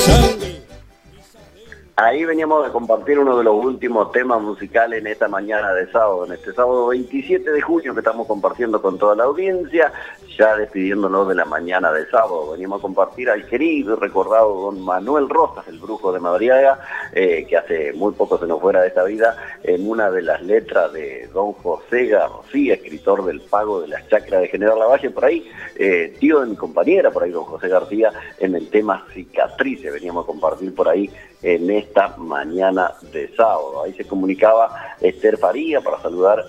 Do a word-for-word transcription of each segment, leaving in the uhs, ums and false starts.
Ahí veníamos a compartir uno de los últimos temas musicales en esta mañana de sábado, en este sábado veintisiete de junio que estamos compartiendo con toda la audiencia, ya despidiéndonos de la mañana de sábado. Venimos a compartir al querido y recordado don Manuel Rosas, el brujo de Madariaga, eh, que hace muy poco se nos fuera de esta vida, en una de las letras de don José García, escritor del Pago de las Chacras de General Lavalle, por ahí, eh, tío de mi compañera, por ahí don José García, en el tema Cicatrices, veníamos a compartir por ahí en esta mañana de sábado. Ahí se comunicaba Esther Faría para saludar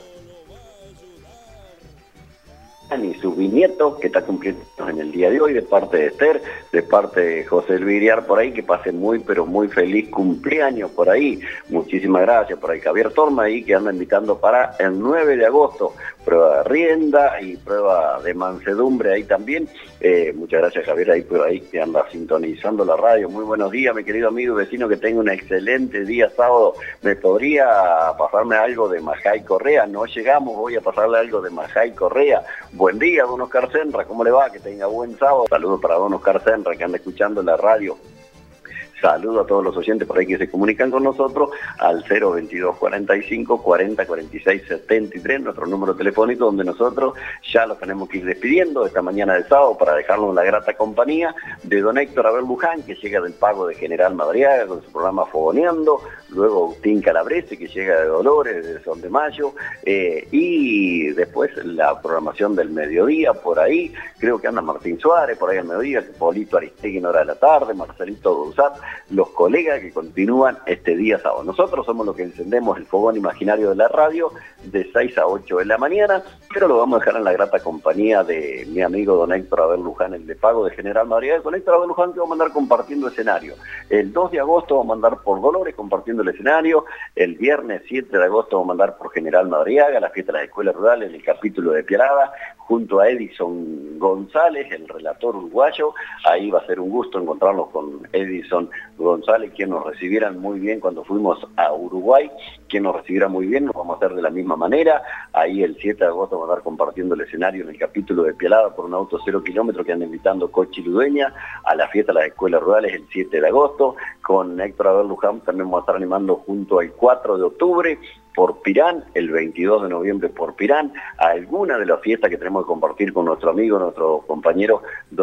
y su bisnieto que está cumpliendo en el día de hoy, de parte de Esther, de parte de José Elviriar por ahí, que pase muy pero muy feliz cumpleaños por ahí. Muchísimas gracias por ahí. Javier Torma ahí que anda invitando para el nueve de agosto, prueba de rienda y prueba de mansedumbre ahí también. Eh, muchas gracias Javier ahí por ahí que anda sintonizando la radio. Muy buenos días mi querido amigo y vecino, que tenga un excelente día sábado. ¿Me podría pasarme algo de Majay Correa? No llegamos, voy a pasarle algo de Majay Correa. Buen día, don Oscar Senra, ¿cómo le va? Que tenga buen sábado. Saludos para don Oscar Senra, que anda escuchando la radio. Saludo a todos los oyentes por ahí que se comunican con nosotros al cero veintidós cuarenta y cinco cuarenta cuarenta y seis setenta y tres, nuestro número telefónico, donde nosotros ya los tenemos que ir despidiendo esta mañana de sábado para dejarnos en la grata compañía de don Héctor Abel Luján, que llega del Pago de General Madariaga con su programa Fogoneando, luego Agustín Calabrese, que llega de Dolores, de Son de Mayo, eh, y después la programación del mediodía por ahí, creo que anda Martín Suárez por ahí al mediodía, Polito Aristegui en hora de la tarde, Marcelito González, los colegas que continúan este día sábado. Nosotros somos los que encendemos el fogón imaginario de la radio de seis a ocho de la mañana, pero lo vamos a dejar en la grata compañía de mi amigo don Héctor Abel Luján, el de Pago de General Madariaga, con Héctor Abel Luján, que vamos a andar compartiendo escenario. El dos de agosto vamos a andar por Dolores compartiendo el escenario, el viernes siete de agosto vamos a andar por General Madariaga, la fiesta de las escuelas rurales, en el capítulo de Piarada, junto a Edison González, el relator uruguayo. Ahí va a ser un gusto encontrarnos con Edison González, quien nos recibieran muy bien cuando fuimos a Uruguay, quien nos recibiera muy bien, nos vamos a hacer de la misma manera. Ahí el siete de agosto vamos a estar compartiendo el escenario en el capítulo de Pialada por un auto cero kilómetros que anda invitando Cochi Ludeña a la fiesta de las escuelas rurales el siete de agosto. Con Héctor Abel Luján también vamos a estar animando junto al cuatro de octubre por Pirán, el veintidós de noviembre por Pirán, a alguna de las fiestas que tenemos que compartir con nuestro amigo, nuestro compañero